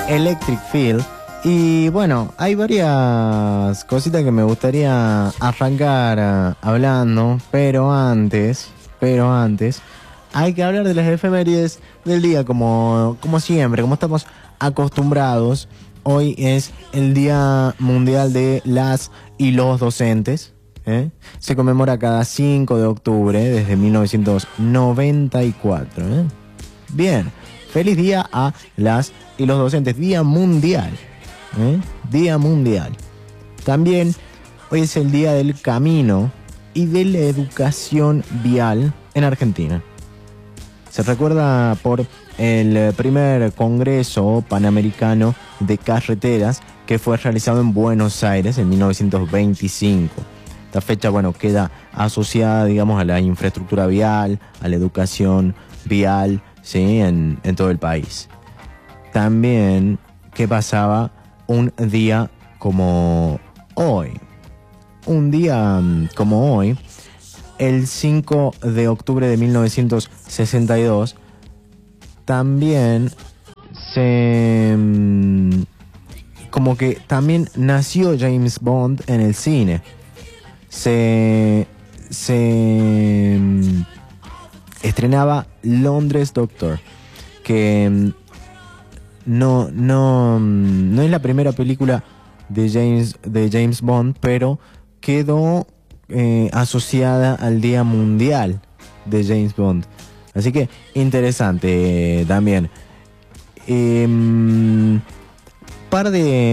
Electric Feel. Y bueno, hay varias cositas que me gustaría arrancar hablando, pero antes hay que hablar de las efemérides del día como siempre, como estamos acostumbrados. Hoy es el Día Mundial de las y los Docentes. Se conmemora cada 5 de octubre desde 1994. Bien, feliz día a las y los docentes, Día Mundial. Día Mundial. También hoy es el Día del Camino y de la Educación Vial en Argentina. Se recuerda por el primer Congreso Panamericano de Carreteras que fue realizado en Buenos Aires en 1925. Esta fecha, bueno, queda asociada, digamos, a la infraestructura vial, a la educación vial, ¿sí? En todo el país. También, ¿qué pasaba un día como hoy? Un día como hoy, el 5 de octubre de 1962, también como que también nació James Bond en el cine. Se estrenaba Londres Doctor, que no es la primera película de James Bond, pero quedó asociada al Día Mundial de James Bond. Así que interesante también. Par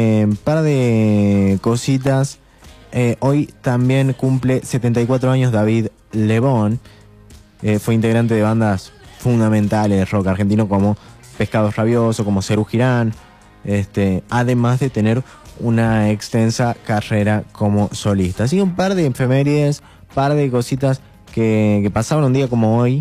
de cositas. Hoy también cumple 74 años David Lebón. Fue integrante de bandas fundamentales de rock argentino como Pescados Rabiosos, como Serú Girán, además de tener una extensa carrera como solista. Así que un par de efemérides, par de cositas que pasaban un día como hoy.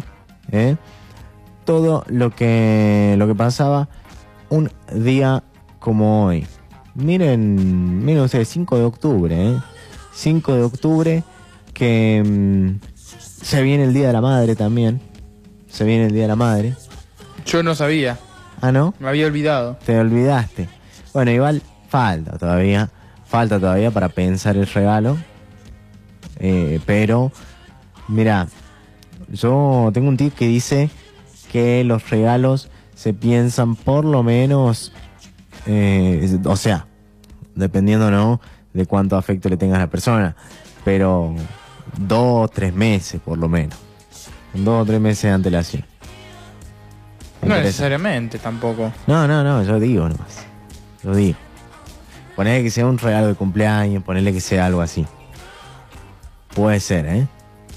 Todo lo que pasaba un día como hoy. Miren ustedes, 5 de octubre, 5 de octubre, que se viene el Día de la Madre también. Se viene el Día de la Madre. Yo no sabía. ¿Ah, no? Me había olvidado. Te olvidaste. Bueno, igual falta todavía para pensar el regalo. Pero, mira, yo tengo un tip que dice que los regalos se piensan por lo menos, o sea, dependiendo, ¿no?, de cuánto afecto le tengas a la persona, pero 2 o 3 meses por lo menos. 2 o 3 meses de antelación. No necesariamente tampoco. No, yo digo nomás. Yo digo. Ponele que sea un regalo de cumpleaños, ponele que sea algo así. Puede ser,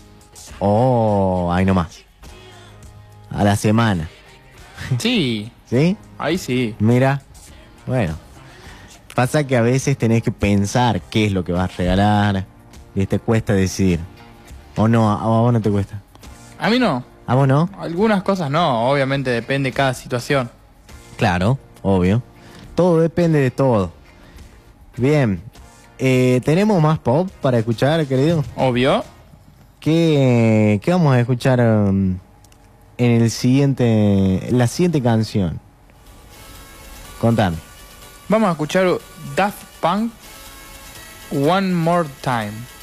ahí nomás. A la semana. Sí. ¿Sí? Ahí sí. Mira, bueno. Pasa que a veces tenés que pensar qué es lo que vas a regalar y te cuesta decidir. ¿O no? ¿A vos no te cuesta? A mí no. ¿A vos no? Algunas cosas no, obviamente depende de cada situación. Claro, obvio. Todo depende de todo. Bien. ¿Tenemos más pop para escuchar, querido? Obvio. ¿Qué vamos a escuchar en la siguiente canción? Contame. Vamos a escuchar Daft Punk, One More Time.